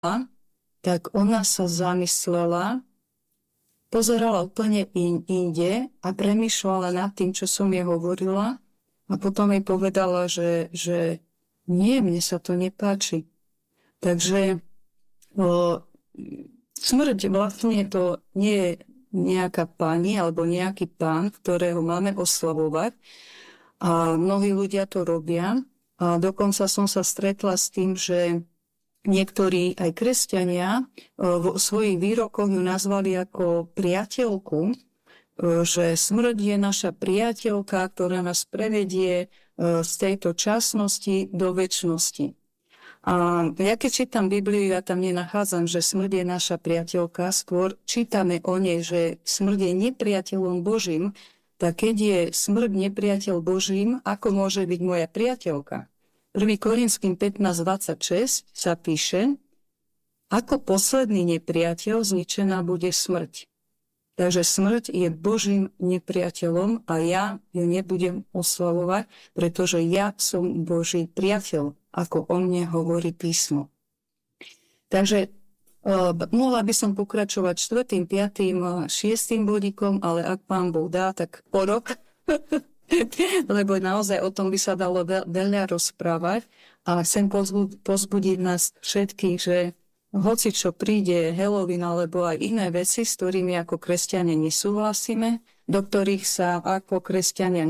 tak ona sa zamyslela, pozerala úplne inde a premýšľala nad tým, čo som jej hovorila a potom jej povedala, že nie, mne sa to nepáči. Takže smrť vlastne to nie je nejaká pani alebo nejaký pán, ktorého máme oslavovať a mnohí ľudia to robia a dokonca som sa stretla s tým, že niektorí aj kresťania vo svojich výrokoch ju nazvali ako priateľku, že smrť je naša priateľka, ktorá nás prevedie z tejto časnosti do večnosti. A ja keď čítam Bibliu, ja tam nenachádzam, že smrť je naša priateľka, skôr čítame o nej, že smrť je nepriateľom Božím, tak keď je smrť nepriateľ Božím, ako môže byť moja priateľka? 1. Korinským 15:26 sa píše, ako posledný nepriateľ zničená bude smrť. Takže smrť je Božím nepriateľom a ja ju nebudem oslavovať, pretože ja som Boží priateľ, ako o mne hovorí písmo. Takže mohla by som pokračovať 4., 5., 6. bodíkom, ale ak Pán Boh dá, tak po rok, lebo naozaj o tom by sa dalo veľa rozprávať a chcem pozbudiť nás všetkých, že hoci čo príde Halloween alebo aj iné veci, s ktorými ako kresťania nesúhlasíme, do ktorých sa ako kresťania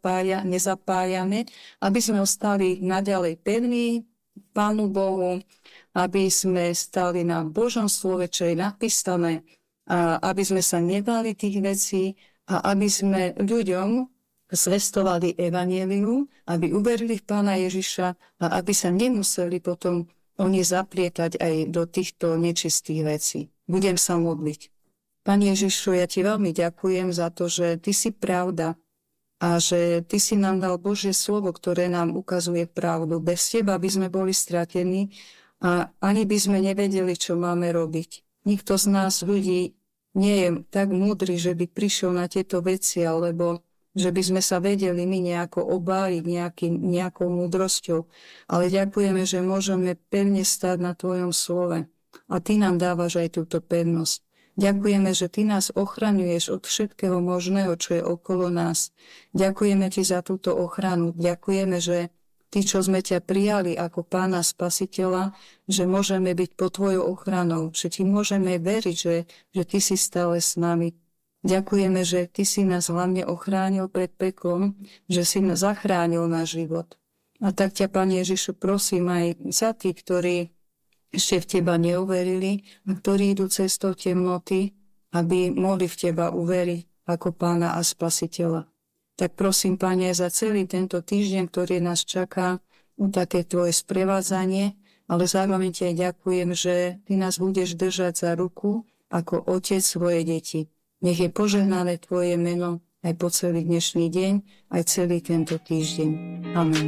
nezapájame, aby sme ostali naďalej pevní Pánu Bohu, aby sme stali na Božom slove, čo je napísané, a aby sme sa nebali tých vecí a aby sme ľuďom zvestovali evanjelium, aby uverili v Pána Ježiša a aby sa nemuseli potom oni zaplietať aj do týchto nečistých vecí. Budem sa modliť. Pane Ježišu, ja ti veľmi ďakujem za to, že ty si pravda a že ty si nám dal Božie slovo, ktoré nám ukazuje pravdu. Bez teba by sme boli stratení a ani by sme nevedeli, čo máme robiť. Nikto z nás ľudí nie je tak múdry, že by prišiel na tieto veci, alebo že by sme sa vedeli my nejako obáliť nejakou múdrosťou. Ale ďakujeme, že môžeme pevne stáť na tvojom slove. A ty nám dávaš aj túto pevnosť. Ďakujeme, že ty nás ochraňuješ od všetkého možného, čo je okolo nás. Ďakujeme ti za túto ochranu. Ďakujeme, že ty, čo sme ťa prijali ako Pána Spasiteľa, že môžeme byť pod tvojou ochranou, že ti môžeme veriť, že ty si stále s nami. Ďakujeme, že ty si nás hlavne ochránil pred peklom, že si nás zachránil náš život. A tak ťa, Pane Ježišu, prosím aj za tých, ktorí ešte v teba neuverili a ktorí idú cestou temnoty, aby mohli v teba uveriť ako Pána a Spasiteľa. Tak prosím, Pane, za celý tento týždeň, ktorý nás čaká, o také tvoje sprevádzanie, ale zároveň ti aj ďakujem, že ty nás budeš držať za ruku ako otec svoje deti. Nech je požehnané tvoje meno aj po celý dnešný deň, aj celý tento týždeň. Amen.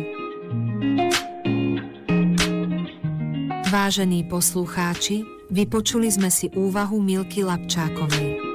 Vážení poslucháči, vypočuli sme si úvahu Milky Lapčákovej.